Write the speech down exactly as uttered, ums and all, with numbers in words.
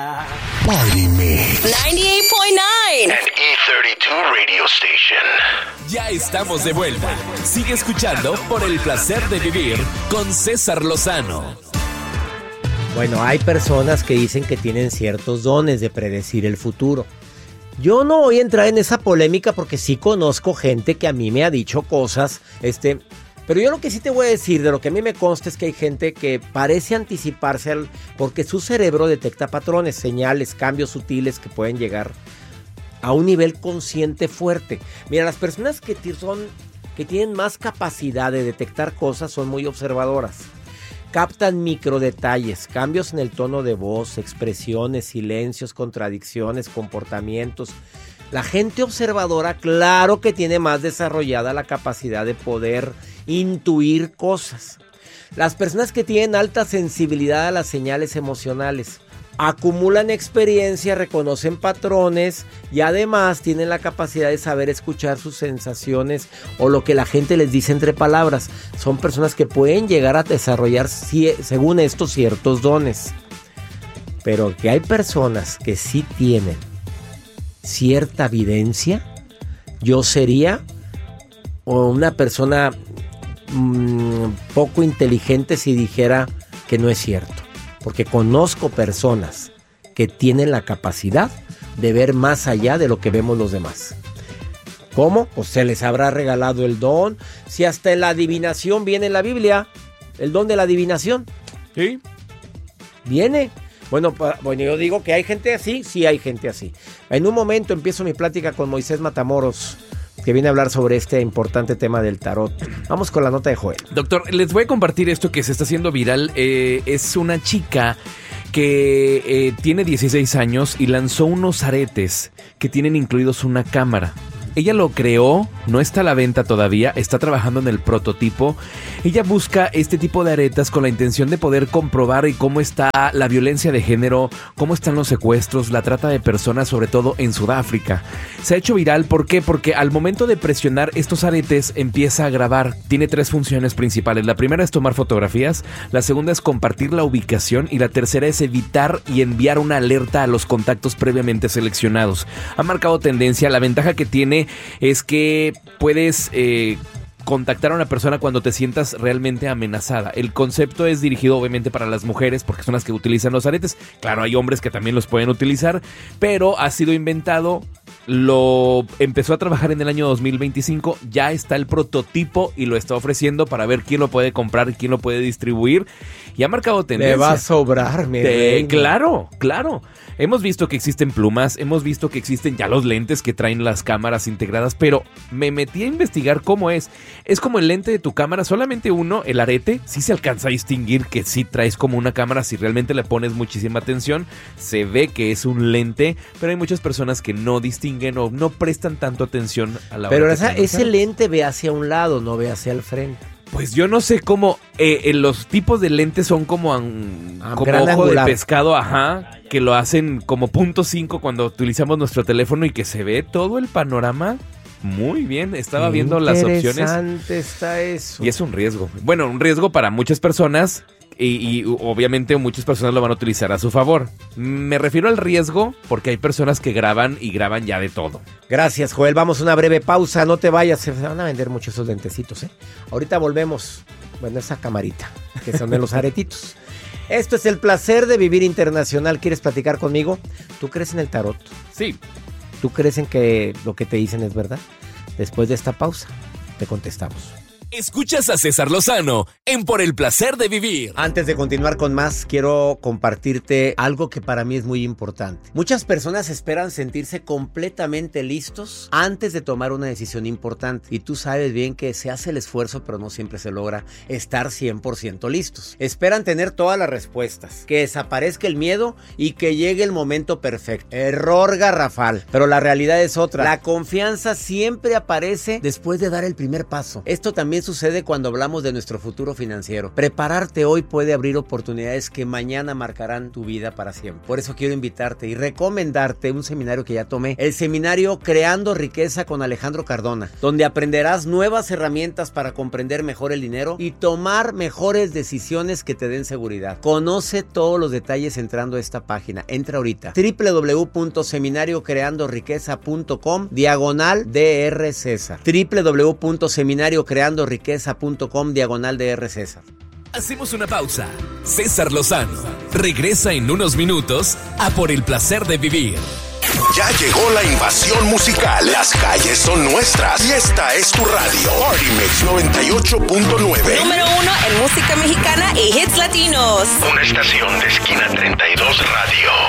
Party Mix. noventa y ocho punto nueve. An E treinta y dos radio station. Ya estamos de vuelta. Sigue escuchando Por el Placer de Vivir con César Lozano. Bueno, hay personas que dicen que tienen ciertos dones de predecir el futuro. Yo no voy a entrar en esa polémica porque sí conozco gente que a mí me ha dicho cosas, este... Pero yo lo que sí te voy a decir, de lo que a mí me consta, es que hay gente que parece anticiparse al, porque su cerebro detecta patrones, señales, cambios sutiles que pueden llegar a un nivel consciente fuerte. Mira, las personas que, t- son, que tienen más capacidad de detectar cosas son muy observadoras. Captan microdetalles, cambios en el tono de voz, expresiones, silencios, contradicciones, comportamientos. La gente observadora, claro que tiene más desarrollada la capacidad de poder intuir cosas. Las personas que tienen alta sensibilidad a las señales emocionales acumulan experiencia, reconocen patrones y además tienen la capacidad de saber escuchar sus sensaciones o lo que la gente les dice entre palabras. Son personas que pueden llegar a desarrollar, según esto, ciertos dones. Pero que hay personas que sí tienen cierta evidencia, yo sería una persona mmm, poco inteligente si dijera que no es cierto, porque conozco personas que tienen la capacidad de ver más allá de lo que vemos los demás. ¿Cómo? Pues se les habrá regalado el don. Si hasta en la adivinación viene en la Biblia, el don de la adivinación. ¿Sí? Viene. Bueno, pa, bueno, yo digo que hay gente así, sí hay gente así. En un momento empiezo mi plática con Moisés Matamoros, que viene a hablar sobre este importante tema del tarot. Vamos con la nota de Joel. Doctor, les voy a compartir esto que se está haciendo viral. Eh, es una chica que eh, tiene dieciséis años y lanzó unos aretes que tienen incluidos una cámara. Ella lo creó, no está a la venta todavía, está trabajando en el prototipo. Ella busca este tipo de aretas con la intención de poder comprobar cómo está la violencia de género, cómo están los secuestros, la trata de personas, sobre todo en Sudáfrica. Se ha hecho viral, ¿por qué? Porque al momento de presionar estos aretes empieza a grabar. Tiene tres funciones principales. La primera es tomar fotografías, la segunda es compartir la ubicación y la tercera es evitar y enviar una alerta a los contactos previamente seleccionados. Ha marcado tendencia. La ventaja que tiene es que puedes eh, contactar a una persona cuando te sientas realmente amenazada. El concepto es dirigido obviamente para las mujeres porque son las que utilizan los aretes. Claro, hay hombres que también los pueden utilizar, pero ha sido inventado, lo empezó a trabajar en el año dos mil veinticinco, ya está el prototipo y lo está ofreciendo para ver quién lo puede comprar y quién lo puede distribuir. Y ha marcado tendencia. Le va a sobrar, mi eh, Claro, claro. Hemos visto que existen plumas, hemos visto que existen ya los lentes que traen las cámaras integradas, pero me metí a investigar cómo es. Es como el lente de tu cámara, solamente uno, el arete, sí se alcanza a distinguir que sí traes como una cámara, si realmente le pones muchísima atención, se ve que es un lente, pero hay muchas personas que no distinguen o no prestan tanto atención a la hora. Pero esa, ese lente ve hacia un lado, no ve hacia el frente. Pues yo no sé cómo, eh, eh, los tipos de lentes son como, um, ah, como ojo angular de pescado, ajá, que lo hacen como punto cinco cuando utilizamos nuestro teléfono y que se ve todo el panorama muy bien. Estaba Qué viendo las opciones. Interesante está eso. Y es un riesgo. Bueno, un riesgo para muchas personas. Y, y obviamente muchas personas lo van a utilizar a su favor. Me refiero al riesgo porque hay personas que graban y graban ya de todo. Gracias, Joel. Vamos a una breve pausa. No te vayas. Se van a vender muchos esos lentecitos, ¿eh? Ahorita volvemos. Bueno, esa camarita, que son de los aretitos. Esto es El Placer de Vivir Internacional. ¿Quieres platicar conmigo? ¿Tú crees en el tarot? Sí. ¿Tú crees en que lo que te dicen es verdad? Después de esta pausa, te contestamos. Escuchas a César Lozano en Por el Placer de Vivir. Antes de continuar con más, quiero compartirte algo que para mí es muy importante. Muchas personas esperan sentirse completamente listos antes de tomar una decisión importante. Y tú sabes bien que se hace el esfuerzo, pero no siempre se logra estar cien por ciento listos. Esperan tener todas las respuestas, que desaparezca el miedo y que llegue el momento perfecto. Error garrafal. Pero la realidad es otra. La confianza siempre aparece después de dar el primer paso. Esto también también sucede cuando hablamos de nuestro futuro financiero. Prepararte hoy puede abrir oportunidades que mañana marcarán tu vida para siempre. Por eso quiero invitarte y recomendarte un seminario que ya tomé, el seminario Creando Riqueza con Alejandro Cardona, donde aprenderás nuevas herramientas para comprender mejor el dinero y tomar mejores decisiones que te den seguridad. Conoce todos los detalles entrando a esta página. Entra ahorita. doble u doble u doble u punto seminario creando riqueza punto com diagonal Dr. César. doble u doble u doble u punto seminario creando riqueza punto com diagonal Dr. César. Hacemos una pausa. César Lozano regresa en unos minutos a Por el Placer de Vivir. Ya llegó la invasión musical. Las calles son nuestras y esta es tu radio. Party Mix noventa y ocho punto nueve. Número uno en música mexicana y hits latinos. Una estación de Esquina treinta y dos Radio.